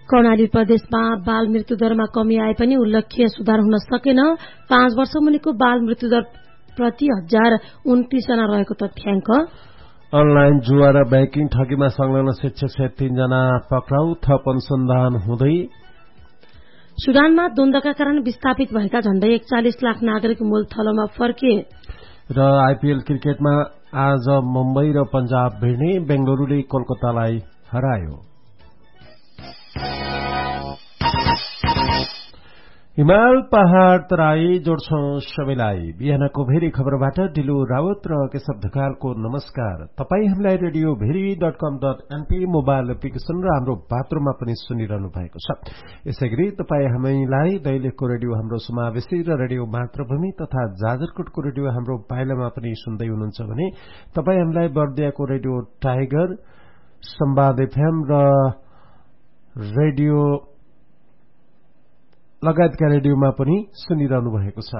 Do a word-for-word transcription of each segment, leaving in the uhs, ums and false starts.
कर्णाली प्रदेशमा बाल मृत्युदरमा कमी आए पनि उल्लेख्य सुधार हुन सकेन। पाँच वर्ष मुनिको बाल मृत्युदर प्रति हजार उन्तीस जना रहेको तथ्याङ्क। अनलाइन जुवा र ब्याङ्किङ ठगीमा संलग्न शिक्षक सहित तीनजना पक्राउ, थप अनुसन्धान हुँदै। सुडानमा द्वन्द्वका कारण विस्थापित भएका झण्डै एकचालिस लाख नागरिक मूल थलोमा फर्के। र आईपीएल क्रिकेटमा आज मुम्बई र पंजाब भिड्ने, बेंगलुरूले कोलकातालाई हरायो। हिमाल पहाड़ तराई जोड्छौं सबैलाई। बिहानको भेरी खबरबाट दिलु रावत र केशव ढकालको नमस्कार। तपाई हामीलाई रेडियो भेरी डट कम डट एनपी मोबाइल एप्लिकेशन र हाम्रो पात्रोमा पनि सुनिरहनु भएको छ। यसैगरी तपाई हामीलाई दैलेखको रेडियो हाम्रो समावेशी र रेडियो मातृभूमि तथा जाजरकोटको रेडियो हाम्रो पाइलामा पनि सुन्दै हुनुहुन्छ भने तपाई हामीलाई बर्दियाको रेडियो टाइगर, संवाद एफएम र रेडियो लगायतका रेडियोमा पनि सुनिरहनु भएको छ।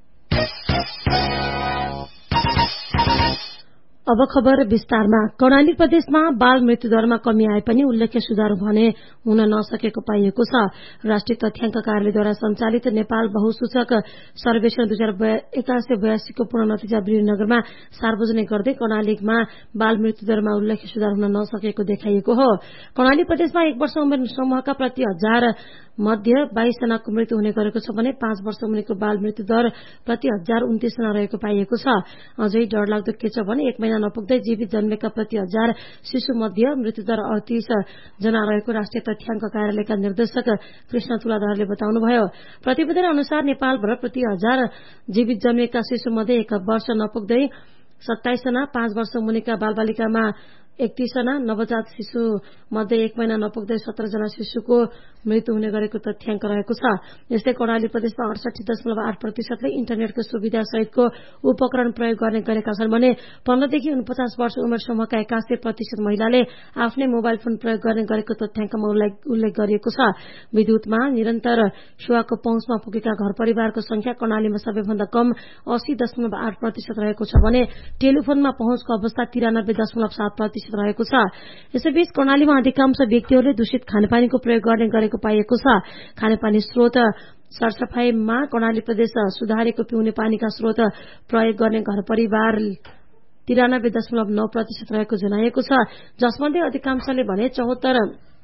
अब खबर विस्तारमा। कर्णाली प्रदेशमा बाल मृत्युदरमा कमी आए पनि उल्लेख्य सुधार भने हुन नसकेको पाइएको छ। राष्ट्रिय तथ्याङ्क कार्यालयद्वारा सञ्चालित नेपाल बहुसूचक सर्वेक्षण दुई हजार एकासी बयासीको पूर्ण नतिजा वीरनगरमा सार्वजनिक गर्दै कर्णालीमा बाल मृत्युदरमा उल्लेख्य सुधार हुन नसकेको देखाइएको हो। कर्णाली प्रदेशमा एक वर्ष उमेर समूहका प्रति हजार मध्ये बाइस जनाको मृत्यु हुने गरेको छ भने पाँच वर्ष मुनिको बाल मृत्यु दर प्रति हजार उन्तीस जना रहेको पाइएको छ। अझै डरलाग्दो के छ भने एक महिना नपुग्दै जीवित जन्मेका प्रति हजार शिशु मध्ये मृत्युदर अडतीस जना रहेको राष्ट्रिय तथ्याङ्क कार्यालयका निर्देशक कृष्ण तुलाधरले बताउनुभयो। प्रतिवेदन अनुसार नेपालभर प्रति हजार जीवित जन्मेका शिशु मध्ये एक वर्ष नपुग्दै सत्ताइस जना, पाँच वर्ष मुनिका बालबालिकामा एकतीस जना, नवजात शिशु मध्ये एक महिना नपुग्दै सत्र जना शिशुको मृत्यु हुने गरेको तथ्याङ्क रहेको छ। यस्तै कर्णाली प्रदेशमा अडसठी दशमलव आठ प्रतिशतले इन्टरनेटको सुविधा सहितको उपकरण प्रयोग गर्ने गरेका छन् भने पन्ध्रदेखि उनपचास वर्ष उमेर समूहका एकासी प्रतिशत महिलाले आफ्नै मोबाइल फोन प्रयोग गर्ने गरेको तथ्याङ्कमा उल्लेख गरिएको छ। विद्युतमा निरन्तर सेवाको पहुँचमा पुगेका घर परिवारको संख्या कर्णालीमा सबैभन्दा कम अस्सी दशमलव आठ प्रतिशत रहेको छ भने टेलिफोनमा पहुँचको अवस्था तिरानब्बे दशमलव सात प्रतिशत रहेको छ। यसैबीच कर्णालीमा अधिकांश व्यक्तिहरूले दूषित खानेपानीको प्रयोग गर्ने गरेको पाइएको छ। खानेपानी स्रोत सरसफाईमा कर्णाली प्रदेश सुधारेको पिउने पानीका स्रोत प्रयोग गर्ने घर परिवार तिरानब्बे दशमलव नौ प्रतिशत रहेको जनाइएको छ, जसमध्ये अधिकांशले भने चौहत्तर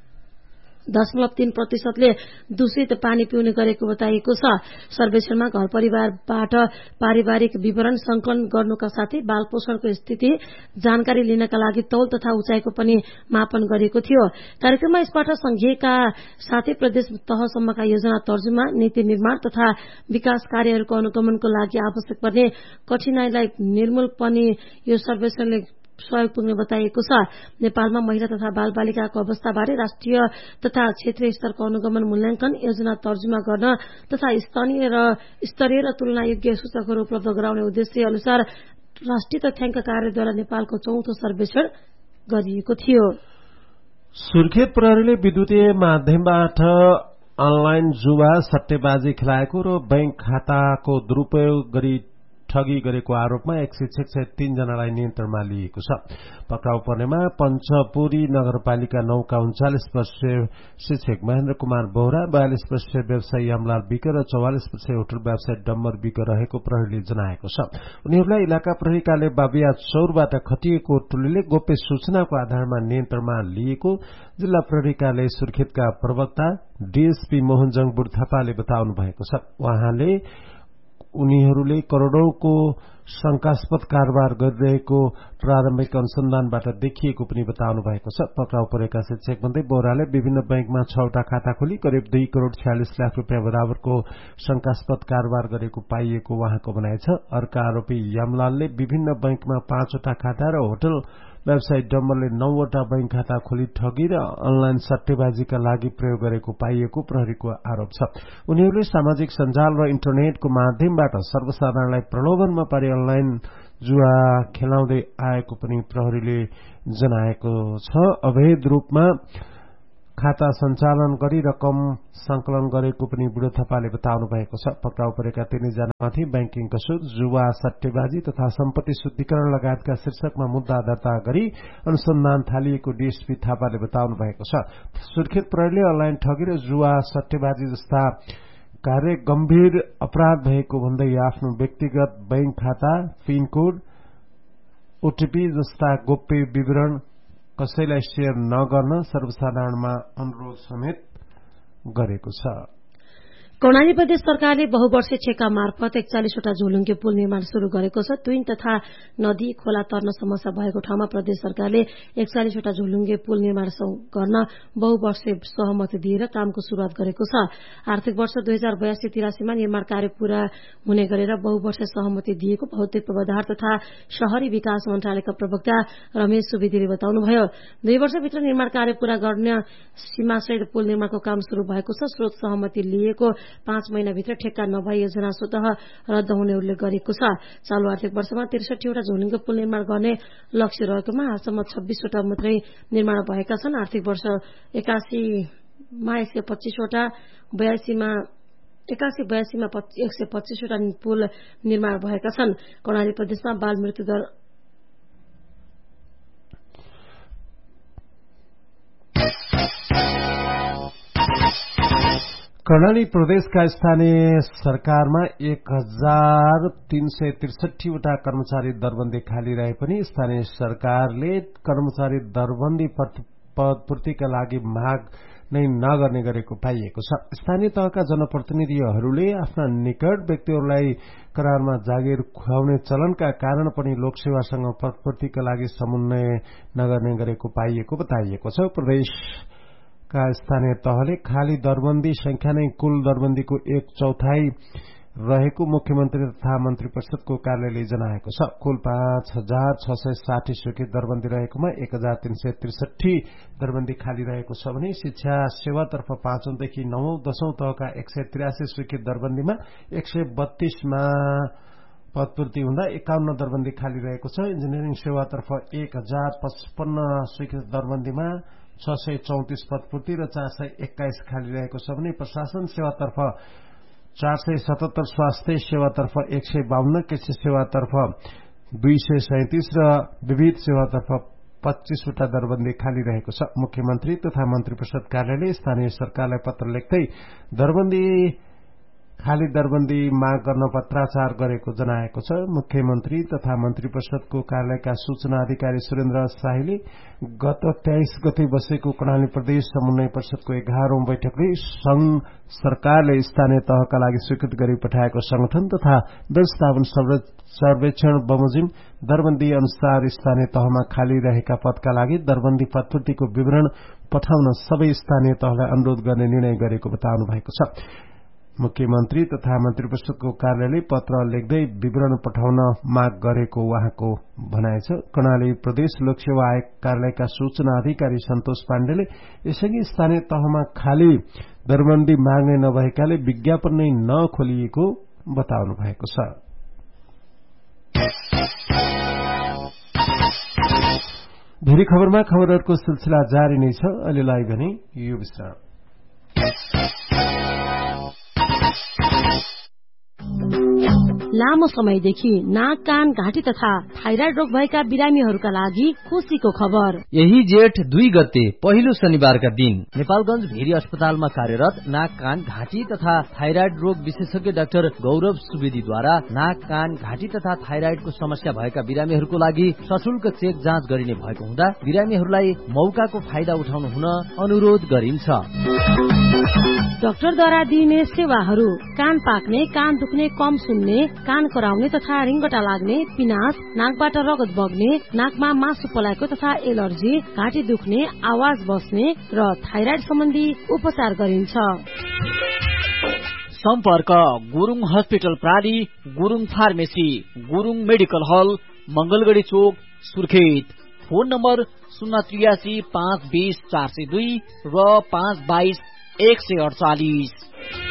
दशमलव तीन प्रतिशतले दूषित पानी पिउने गरेको बताइएको छ। सर्वेक्षणमा घर परिवारबाट पारिवारिक विवरण संकलन गर्नुका साथै बाल पोषणको स्थिति जानकारी लिनका लागि तौल तथा उचाइको पनि मापन गरिएको थियो। कार्यक्रममा यसबाट संघीयका साथै प्रदेश तहसम्मका योजना तर्जुमा, नीति निर्माण तथा विकास कार्यहरूको अनुगमनको लागि आवश्यक पर्ने कठिनाईलाई निर्मूल पनि यो सर्वेक्षणले सहयोग पुग्ने बताइएको छ। नेपालमा महिला तथा बाल बालिकाको अवस्थाबारे राष्ट्रिय तथा क्षेत्रीय स्तरको अनुगमन मूल्याङ्कन योजना तर्जुमा गर्न तथा स्थानीय र स्तरीय र तुलनायोग्य सूचकहरू उपलब्ध गराउने उद्देश्य अनुसार राष्ट्रिय तथ्याङ्क कार्यालयद्वारा नेपालको चौथो सर्वेक्षण गरिएको थियो। सुर्खेत प्रहरीले विद्युतीय माध्यमबाट अनलाइन जुवा सट्टेबाजी खेलाएको र बैंक खाताको दुरूपयोग गरी ठगी गरेको आरोपमा एक शिक्षक सहित तीनजनालाई नियन्त्रणमा लिएको छ। पक्राउ पर्नेमा पञ्चपुरी नगरपालिका नौका उन्चालिस वर्षीय शिक्षक महेन्द्र कुमार बोहरा, बयालिस वर्षीय व्यवसायी यमलाल विक र चौवालिस वर्षीय होटल व्यवसायी डम्बर विक रहेको प्रहरीले जनाएको छ। उनीहरूलाई इलाका प्रहरीकाले बाबिया चौरबाट खटिएको टोलीले गोप्य सूचनाको आधारमा नियन्त्रणमा लिएको जिल्ला प्रहरीकाले सुर्खेतका प्रवक्ता डीएसपी मोहनजङ बुढथापाले बताउनु भएको छ। उहाँले उनीहरूले करोड़ौंको शंकास्पद कारोबार गरिरहेको प्रारम्भिक अनुसन्धानबाट देखिएको पनि बताउनु भएको छ। पक्राउ परेका शिक्षक भन्दै बोहराले विभिन्न बैंकमा छवटा खाता खोली करिब दुई करोड़ छयालिस लाख रुपियाँ बराबरको शंकास्पद कारोबार गरेको पाइएको उहाँको भनाइ छ। अर्का आरोपी यमलालले विभिन्न बैंकमा पाँचवटा खाता र होटल व्यवसायी डम्बरले नौवटा बैंक खाता खोली ठगी र अनलाइन सट्टेबाजीका लागि प्रयोग गरेको पाइएको प्रहरीको आरोप छ। उनीहरूले सामाजिक सञ्जाल र इन्टरनेटको माध्यमबाट सर्वसाधारणलाई प्रलोभनमा पारी अनलाइन जुवा खेलाउँदै आएको पनि प्रहरीले जनाएको छ। अवैध रूपमा खाता सञ्चालन गरी रकम संकलन गरेको पनि बुढो थापाले बताउनु भएको छ। पक्राउ परेका तीनजनामाथि ब्याङ्किङ कसुर, जुवा, सट्टेबाजी तथा सम्पत्ति शुद्धिकरण लगायतका शीर्षकमा मुद्दा दर्ता गरी अनुसन्धान थालिएको डीएसपी थापाले बताउनु भएको छ। सुर्खेत प्रहरीले अनलाइन ठगी र जुवा, सट्टेबाजी जस्ता कार्य गम्भीर अपराध भएको भन्दै आफ्नो व्यक्तिगत बैंक खाता, पिनकोड, ओटीपी जस्ता गोप्य विवरण कसैलाई शेयर नगर्न सर्वसाधारणमा अनुरोध समेत गरेको छ। कर्णाली प्रदेश सरकारले बहुवर्षीय ठेक्का मार्फत एकचालिसवटा झोलुङ्गे पुल निर्माण शुरू गरेको छ। तुइन तथा नदी खोला तर्न समस्या भएको ठाउँमा प्रदेश सरकारले एकचालिसवटा झोलुङ्गे पुल निर्माण गर्न बहुवर्षीय सहमति दिएर कामको शुरूआत गरेको छ। आर्थिक वर्ष दुई हजार बयासी तिरासीमा निर्माण कार्य पूरा हुने गरेर बहुवर्षीय सहमति दिएको भौतिक पूर्वाधार तथा शहरी विकास मन्त्रालयका प्रवक्ता रमेश सुवेदीले बताउनुभयो। दुई वर्षभित्र निर्माण कार्य पूरा गर्ने सीमासहित पुल निर्माणको काम शुरू भएको छ। स्रोत सहमति लिएको पाँच महिनाभित्र ठेक्का नभई योजना स्वतः रद्द हुने उल्लेख गरिएको छ। चालू आर्थिक वर्षमा त्रिसठीवटा झोलुङ्गे पुल निर्माण गर्ने लक्ष्य रहेकोमा आजसम्म छब्बीसवटा मात्रै निर्माण भएका छन्। आर्थिक वर्ष एकासीमा एक सय पच्चीसवटा बयासीमा एकासी बयासीमा एक सय पच्चीसवटा पुल निर्माण भएका छन्। कर्णाली प्रदेशमा बाल मृत्यु दर कर्णाली प्रदेशका स्थानीय सरकारमा एक हजार तीन सय त्रिसठीवटा कर्मचारी दरबन्दी खाली रहे पनि स्थानीय सरकारले कर्मचारी दरबन्दी पदपूर्तिका लागि माग नै नगर्ने गरेको पाइएको छ। स्थानीय तहका जनप्रतिनिधिहरूले आफ्ना निकट व्यक्तिहरूलाई करारमा जागिर खुवाउने चलनका कारण पनि लोकसेवासँग पदपूर्तिका लागि समन्वय नगर्ने गरेको पाइएको बताइएको छ। प्रदेश का स्थानीय तहले खाली दरबन्दी संख्या नै कुल दरबन्दीको एक चौथाई रहेको मुख्यमन्त्री तथा मन्त्री परिषदको कार्यालयले जनाएको छ। कुल पाँच हजार छ सय साठी स्वीकृत दरबन्दी रहेकोमा एक हजार तीन सय त्रिसठी दरबन्दी खाली रहेको छ भने शिक्षा सेवातर्फ पाँचौंदेखि नवौं दशौं तहका एक सय त्रियासी स्वीकृत दरबन्दीमा एक सय बत्तीसमा पदपूर्ति हुँदा एकाउन्न दरबन्दी खाली रहेको छ। इन्जिनियरिङ सेवातर्फ एक हजार पचपन्न स्वीकृत दरबन्दीमा छ सय चौतिस पदपूर्ति र चार सय एक्काइस खाली रहेको छ भने प्रशासन सेवातर्फ चार सय सतहत्तर, स्वास्थ्य सेवातर्फ एक सय बाहन्न, कृषि सेवातर्फ दुई सय सैतिस र विविध सेवातर्फ पच्चीसवटा दरबन्दी खाली रहेको छ। मुख्यमन्त्री तथा मन्त्री परिषद कार्यालयले स्थानीय सरकारलाई पत्र लेख्दै दरबन्दी खाली दरबन्दी माग गर्न पत्राचार गरेको जनाएको छ। मुख्यमन्त्री तथा मन्त्री परिषदको कार्यालयका सूचना अधिकारी सुरेन्द्र शाहीले गत तेइस गते बसेको कर्णाली प्रदेश समन्वय परिषदको एघारौं बैठकले संघ सरकारले स्थानीय तहका लागि स्वीकृत गरी पठाएको संगठन तथा व्यवस्थापन सर्वेक्षण बमोजिम दरबन्दी अनुसार स्थानीय तहमा खाली रहेका पदका लागि दरबन्दी पदपूर्तिको विवरण पठाउन सबै स्थानीय तहलाई अनुरोध गर्ने निर्णय गरेको बताउनु भएको छ। मुख्यमन्त्री तथा मन्त्री परिषदको कार्यालयले पत्र लेख्दै विवरण पठाउन माग गरेको उहाँको भनाइ छ। कर्णाली प्रदेश लोकसेवा आयोग कार्यालयका सूचना अधिकारी सन्तोष पाण्डेले यसअघि स्थानीय तहमा खाली दरबन्दी माग्ने नभएकाले विज्ञापन नै नखोलिएको बताउनु भएको छ। धेरै खबरमा खबरहरूको सिलसिला जारी नै छ। अहिलेलाई भने यो विश्राम। लामो समयदेखि नाक, कान, घाँटी तथा थाइराइड रोग भएका बिरामीहरूका लागि खुशीको खबर। यही जेठ दुई गते पहिलो शनिबारका दिन नेपालगञ्ज भेरी अस्पतालमा कार्यरत नाक, कान, घाँटी तथा थाइराइड रोग विशेषज्ञ डाक्टर गौरव सुवेदीद्वारा नाक, कान, घाँटी तथा थाइराइडको समस्या भएका बिरामीहरूको लागि सशुल्क चेक जाँच गरिने भएको हुँदा बिरामीहरूलाई मौकाको फाइदा उठाउनु हुन अनुरोध गरिन्छ। डाक्टरद्वारा दिइने सेवाहरू: कान पाक्ने, कान दुख्ने, कम सुन्ने, कान कराउने तथा रिङ्गटा लाग्ने, पिनास, नाकबाट रगत बग्ने, नाकमा मासु पलाएको तथा एलर्जी, घाँटी दुख्ने, आवाज बस्ने र थाइराइड सम्बन्धी उपचार गरिन्छ। सम्पर्क: Gurung hospital प्राली, Gurung pharmacy, Gurung medical हल, मंगलगढ़ी चोक, सुर्खेत। फोन नम्बर शून्य त्रियासी पाँच बीस चार सय दुई र पाँच बाइस एक सय अडचालिस।